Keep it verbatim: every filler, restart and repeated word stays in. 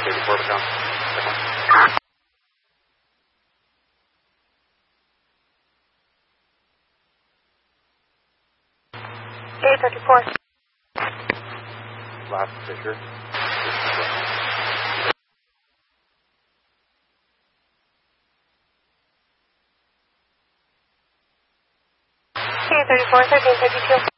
eighty-four become. eight thirty-four. Last Fisher. eight thirty-four, thirteen fifty-two.